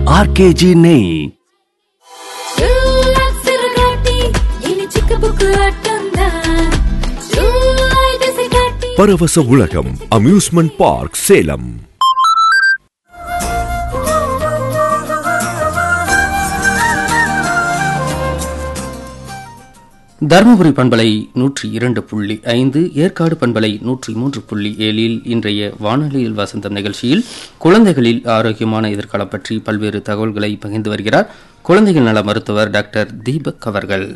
RKG நெய். பரவச உலகம் அம்யூஸ்மெண்ட் பார்க் சேலம். தருமபுரி பண்பலை 102.5, ஏற்காடு பண்பலை 103.7 இன்றைய வானொலியில் வசந்தம் நிகழ்ச்சியில் குழந்தைகளில் ஆரோக்கியமான எதிர்காலம் பற்றி பல்வேறு தகவல்களை பகிர்ந்து வருகிறார் குழந்தைகள் நல மருத்துவர் டாக்டர் தீபக் அவர்கள்.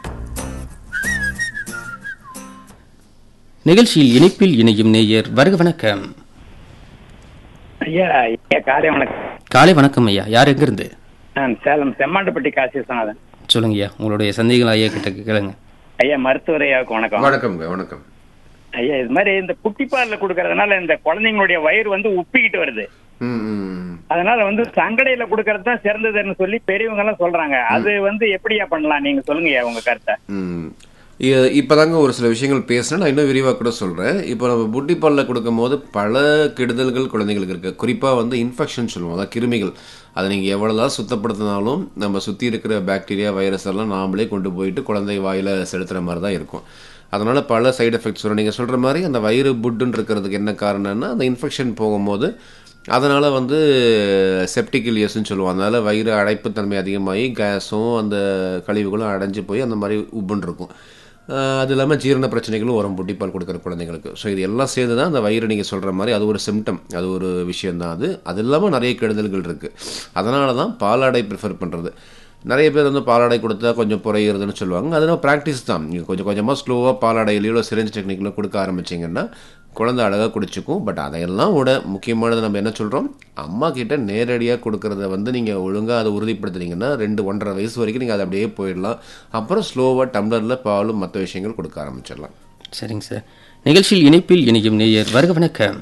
நிகழ்ச்சியில் இணைப்பில் இணையும் நேயர் வருக. வணக்கம் ஐயா. காலை வணக்கம். காலை வணக்கம் ஐயா. யார் எங்கிருந்து? நான் சேலம் செம்மாண்டப்பட்டி காசி விஸ்வநாதன். சொல்லுங்க ஐயா, உங்களுடைய சந்தேகங்கள் ஐயா கிட்ட கேளுங்க. ஐயா மருத்துவர் ஐயாவுக்கு வணக்கம். வணக்கம்ங்க. வணக்கம் ஐயா. இது மாதிரி இந்த குட்டிப்பால்ல கொடுக்கறதுனால இந்த குழந்தைங்களுடைய வயிறு உப்பிக்கிட்டு வருது. அதனால சங்கடையில கொடுக்கறது தான் சிறந்ததுன்னு சொல்லி பெரியவங்க எல்லாம் சொல்றாங்க. அது எப்படியா பண்ணலாம், நீங்க சொல்லுங்க ஐயா உங்க கருத்தை. இப்போதாங்க ஒரு சில விஷயங்கள் பேசினா நான் இன்னும் விரிவாக கூட சொல்கிறேன். இப்போ நம்ம புட்டிப்பாலில் கொடுக்கும் போது பல கெடுதல்கள் குழந்தைங்களுக்கு இருக்குது. குறிப்பாக இன்ஃபெக்ஷன் சொல்லுவோம், அதாவது கிருமிகள். அதை நீங்கள் எவ்வளோதான் சுத்தப்படுத்தினாலும் நம்ம சுற்றி இருக்கிற பாக்டீரியா வைரஸ் எல்லாம் நாமளே கொண்டு போயிட்டு குழந்தை வாயில் செலுத்துகிற மாதிரி தான் இருக்கும். அதனால் பல சைடு எஃபெக்ட்ஸ் வரும். நீங்கள் சொல்கிற மாதிரி அந்த வயிறு புட்டுன்னு இருக்கிறதுக்கு என்ன காரணம்னா, அந்த இன்ஃபெக்ஷன் போகும்போது அதனால் செப்டிக் இலியஸ்ன்னு சொல்லுவோம். அதனால் வயிறு அடைப்புத்தன்மை அதிகமாகி கேஸும் அந்த கழிவுகளும் அடைஞ்சு போய் அந்த மாதிரி உப்புன்னு இருக்கும். அது இல்லாமல் ஜீரண பிரச்சனைகளும் வரும் புட்டிப்பால் கொடுக்குற குழந்தைங்களுக்கு. ஸோ இது எல்லாம் சேர்ந்து தான் அந்த வயிறு நீங்கள் சொல்கிற மாதிரி அது ஒரு சிம்டம், அது ஒரு விஷயந்தான். அது இல்லாமல் நிறைய கெடுதல்கள் இருக்குது. அதனால தான் பாலாடை ப்ரிஃபர் பண்ணுறது. நிறைய பேர் பாலாடை கொடுத்தா கொஞ்சம் புறையிறதுன்னு சொல்லுவாங்க. அதனால் ப்ராக்டிஸ் தான். நீங்கள் கொஞ்சம் கொஞ்சமாக ஸ்லோவாக பாலாடையிலையோ சிரிஞ்ச் டெக்னிக்கில் கொடுக்க ஆரம்பிச்சிங்கன்னா குழந்தை அழகாக குடிச்சிக்கும். பட் அதையெல்லாம் விட முக்கியமானது நம்ம என்ன சொல்கிறோம், அம்மா கிட்ட நேரடியாக கொடுக்குறத நீங்கள் ஒழுங்காக அதை உறுதிப்படுத்துனீங்கன்னா 2-1.5 வயசு வரைக்கும் நீங்கள் அதை அப்படியே போயிடலாம். அப்புறம் ஸ்லோவாக டம்ளரில் பாலும் மற்ற விஷயங்கள் கொடுக்க ஆரம்பிச்சிடலாம். சரிங்க சார். நிகழ்ச்சியில் இணைப்பில் இணையும் நேயர் வருக. வணக்கம்.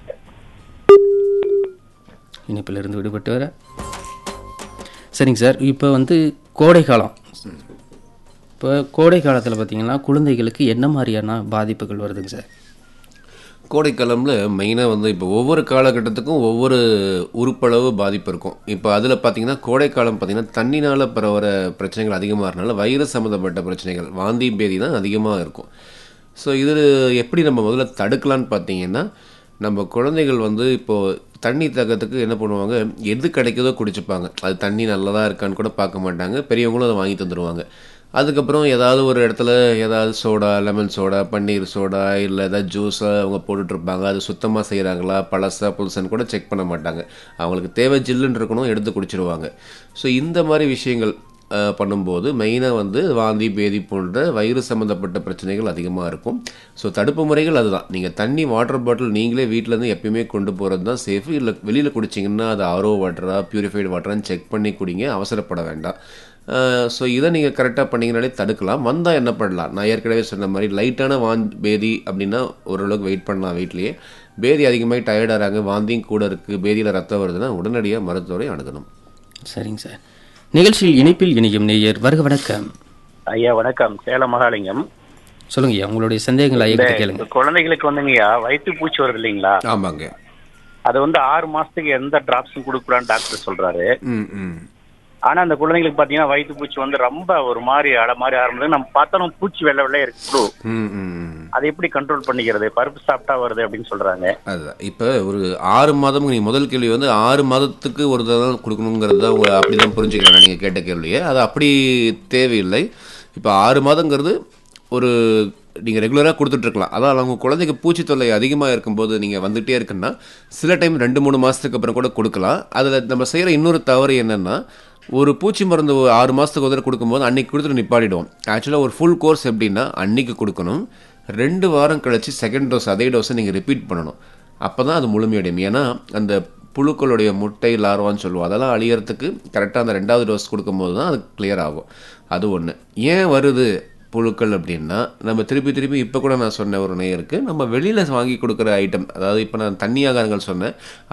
இணைப்பில் இருந்து விடுபட்டு வர. சரிங்க சார். இப்போ கோடை காலம். இப்போ கோடை காலத்தில் பார்த்தீங்கன்னா குழந்தைகளுக்கு என்ன மாதிரியான பாதிப்புகள் வருதுங்க சார்? கோடைக்காலமில் மெயினாக இப்போ ஒவ்வொரு காலகட்டத்துக்கும் ஒவ்வொரு உறுப்பளவு பாதிப்பு இருக்கும். இப்போ அதில் பார்த்திங்கன்னா கோடைக்காலம் பார்த்திங்கன்னா தண்ணினால் பரவுற பிரச்சனைகள் அதிகமாக இருக்கனால வைரஸ் சம்மந்தப்பட்ட பிரச்சனைகள், வாந்தி பேதி தான் அதிகமாக இருக்கும். ஸோ இது எப்படி நம்ம முதல்ல தடுக்கலான்னு பார்த்தீங்கன்னா, நம்ம குழந்தைகள் இப்போது தண்ணி தக்கத்துக்கு என்ன பண்ணுவாங்க, எது கிடைக்குதோ குடிச்சுப்பாங்க. அது தண்ணி நல்லதாக இருக்கான்னு கூட பார்க்க மாட்டாங்க. பெரியவங்களும் அதை வாங்கி தந்துடுவாங்க. அதுக்கப்புறம் ஏதாவது ஒரு இடத்துல ஏதாவது சோடா, லெமன் சோடா, பன்னீர் சோடா, இல்லை ஏதாவது ஜூஸாக அவங்க போட்டுட்ருப்பாங்க. அது சுத்தமாக செய்கிறாங்களா, பழசா புதுசான்னு கூட செக் பண்ண மாட்டாங்க. அவங்களுக்கு தேவை ஜில்லுன்னு இருக்கணும், எடுத்து குடிச்சிடுவாங்க. ஸோ இந்த மாதிரி விஷயங்கள் பண்ணும்போது மெயினாக வாந்தி பேதி போன்ற வயிறு சம்மந்தப்பட்ட பிரச்சனைகள் அதிகமாக இருக்கும். ஸோ தடுப்பு முறைகள் அதுதான். நீங்கள் தண்ணி வாட்டர் பாட்டில் நீங்களே வீட்டிலேருந்து எப்பயுமே கொண்டு போகிறது தான் சேஃபு. இல்லை வெளியில் குடிச்சிங்கன்னா அது ஆர்ஓ வாட்டரா பியூரிஃபைடு வாட்டரான்னு செக் பண்ணி குடிங்க, அவசரப்பட வேண்டாம். ஸோ இதை நீங்கள் கரெக்டாக பண்ணிங்கனாலே தடுக்கலாம். வந்தால் என்ன பண்ணலாம், நான் ஏற்கனவே சொன்ன மாதிரி லைட்டான பேதி அப்படின்னா ஓரளவுக்கு வெயிட் பண்ணலாம் வீட்லேயே. பேதி அதிகமாகி டயர்டாகிறாங்க, வாந்தியும் கூட இருக்குது, பேதியில் ரத்தம் வருதுன்னா உடனடியாக மருத்துவரை அணுகணும். சரிங்க சார். நிகழ்ச்சியில் இணைப்பில் இணையும் நேயர் வருக. வணக்கம் ஐயா. வணக்கம். சேலம் மகாலிங்கம். சொல்லுங்க ஐயா, உங்களுடைய சந்தேகங்கள் ஐயா கிட்ட கேளுங்க. குழந்தைகளுக்கு ஐயா வயிற்று பூச்சி வருது இல்லைங்களா? ஆமாங்க. அது 6 மாசத்துக்கு எந்த டிராப்ஸும் கொடுக்கூடாதுன்னு டாக்டர் சொல்றாரு. ஆனா அந்த குழந்தைங்களுக்கு பாத்தீங்கன்னா வயிற்று பூச்சி ரொம்ப ஒரு மாதிரி மாதிரி ஆரம்பிச்சு நம்ம பார்த்தாலும் பூச்சி வெள்ளை வெள்ளையா இருக்கு. அதை எப்படி கண்ட்ரோல் பண்ணிக்கிறது? பருப்பு சாப்பிட்டா வருது அப்படின்னு சொல்றாங்க. அதுதான் இப்போ ஒரு 6 மாதம். நீ முதல் கேள்வி 6 மாதத்துக்கு ஒரு தடவை கொடுக்கணுங்கிறத அப்படிதான் புரிஞ்சுக்கிறேன் நீங்கள் கேட்ட கேள்வியே. அது அப்படி தேவையில்லை. இப்போ 6 மாதங்கிறது ஒரு நீங்கள் ரெகுலராக கொடுத்துட்ருக்கலாம். அதான் அவங்க குழந்தைக்கு பூச்சி தொல்லை அதிகமாக இருக்கும்போது நீங்கள் வந்துகிட்டே இருக்குன்னா சில டைம் 2-3 மாதத்துக்கு அப்புறம் கூட கொடுக்கலாம். அதில் நம்ம செய்கிற இன்னொரு தவறு என்னென்னா, ஒரு பூச்சி மருந்து 6 மாதத்துக்கு ஒரு கொடுக்கும்போது அன்றைக்கி கொடுத்துட்டு நிப்பாடிடுவோம். ஆக்சுவலாக ஒரு ஃபுல் கோர்ஸ் எப்படின்னா அன்றைக்கி கொடுக்கணும். 2 வாரம் கழித்து செகண்ட் டோஸ் அதே டோஸை நீங்கள் ரிப்பீட் பண்ணணும். அப்போ தான் அது முழுமையடையும். ஏன்னா அந்த புழுக்களுடைய முட்டை லார்வான்னு சொல்லுவோம், அதெல்லாம் அழியறதுக்கு கரெக்டாக அந்த 2வது டோஸ் கொடுக்கும்போது தான் அது கிளியர் ஆகும். அது ஒன்று. ஏன் வருது புழுக்கள் அப்படின்னா, நம்ம திருப்பி இப்போ கூட நான் சொன்ன ஒரு நேயருக்கு நம்ம வெளியில் வாங்கி கொடுக்குற ஐட்டம், அதாவது இப்போ நான் தண்ணி ஆகாரங்கள் சொன்னேன்,